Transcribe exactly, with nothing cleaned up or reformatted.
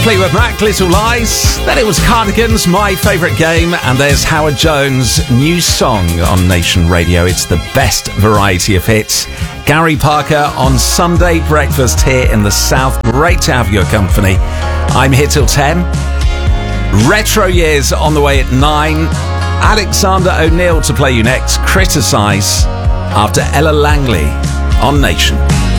Fleetwood Mac, Little Lies. Then it was Cardigans, My Favourite Game, and there's Howard Jones' new song on Nation Radio. It's the best variety of hits. Gary Parker on Sunday breakfast here in the South. Great to have your company. I'm here till ten. Retro Years on the way at nine. Alexander O'Neill to play you next. Criticise after Ella Langley on Nation.